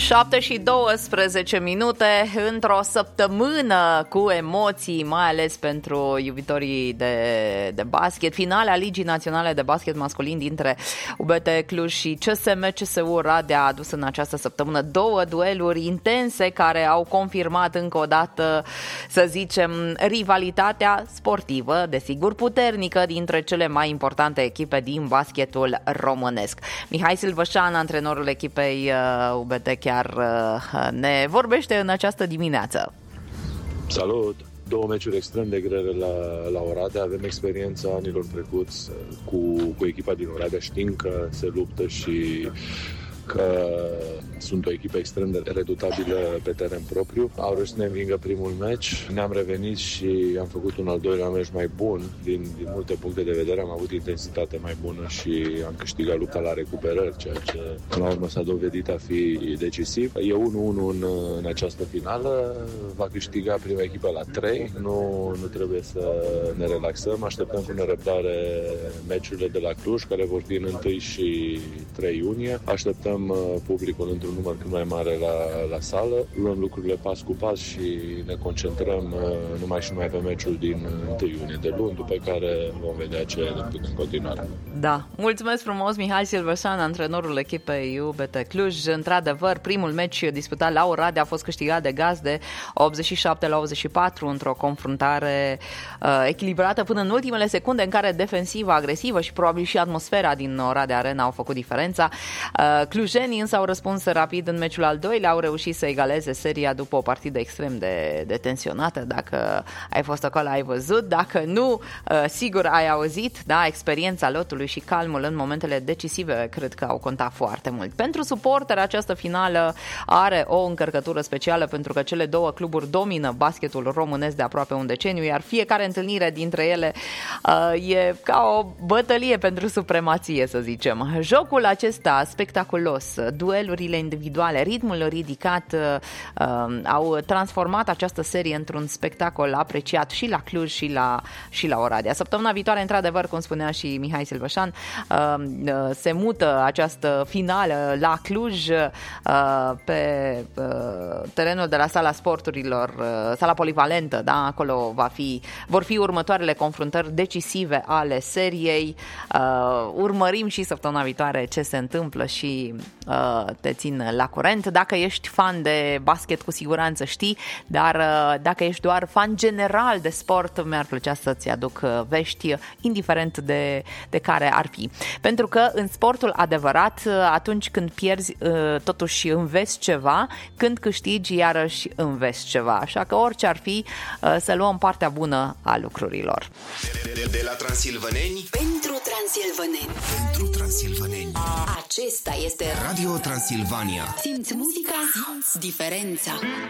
7:12 într-o săptămână cu emoții, mai ales pentru iubitorii de basket. Finala Ligii Naționale de Basket Masculin dintre UBT Cluj și CSM-CSU Oradea a adus în această săptămână două dueluri intense care au confirmat încă o dată, să zicem, rivalitatea sportivă, desigur puternică, dintre cele mai importante echipe din basketul românesc. Mihai Silvășan, antrenorul echipei UBT, chiar ne vorbește în această dimineață. Salut! Două meciuri extrem de grele la Oradea. Avem experiența anilor trecuți cu echipa din Oradea. Știm că se luptă și că sunt o echipă extrem de redutabilă pe teren propriu. Au reușit să ne învingă primul meci, ne-am revenit și am făcut un al doilea meci mai bun. Din multe puncte de vedere am avut intensitate mai bună și am câștigat lupta la recuperări, ceea ce până la urmă s-a dovedit a fi decisiv. E 1-1 în această finală, va câștiga prima echipă la 3, nu trebuie să ne relaxăm, așteptăm cu nerăbdare meciurile de la Cluj, care vor fi în 1 și 3 iunie. Așteptăm publicul într-un număr cât mai mare la sală, luăm lucrurile pas cu pas și ne concentrăm numai și numai pe meciul din 1 iunie de luni, după care vom vedea ce în continuare. Da, mulțumesc frumos, Mihai Silvășan, antrenorul echipei UBT Cluj. Într-adevăr, primul meci disputat la Oradea a fost câștigat de gazde 87-84 într-o confruntare echilibrată până în ultimele secunde, în care defensiva agresivă și probabil și atmosfera din Oradea Arena au făcut diferența. Clujenii însă au răspuns rapid în meciul al doilea, au reușit să egaleze seria după o partidă extrem de tensionată. Dacă ai fost acolo, ai văzut, dacă nu, sigur ai auzit, da, experiența lotului și calmul în momentele decisive cred că au contat foarte mult. Pentru suporteri, această finală are o încărcătură specială pentru că cele două cluburi domină basketul românesc de aproape un deceniu, iar fiecare întâlnire dintre ele e ca o bătălie pentru supremație, să zicem. Jocul acesta spectaculos, duelurile individuale, ritmul ridicat au transformat această serie într-un spectacol apreciat și la Cluj și la Oradea. Săptămâna viitoare, într-adevăr, cum spunea și Mihai Silvășan, se mută această finală la Cluj pe terenul de la Sala Sporturilor, Sala Polivalentă, da? Acolo vor fi următoarele confruntări decisive ale seriei. Urmărim și săptămâna viitoare ce se întâmplă și te țin la curent. Dacă ești fan de basket, cu siguranță știi, dar dacă ești doar fan general de sport, mi-ar plăcea să-ți aduc vești, indiferent de care ar fi. Pentru că în sportul adevărat, atunci când pierzi, totuși înveți ceva, când câștigi, iarăși înveți ceva. Așa că orice ar fi, să luăm partea bună a lucrurilor. De la transilvăneni pentru transilvăneni. Pentru transilvăneni. Acesta este Radio Transilvania. Simți muzica, simți diferența.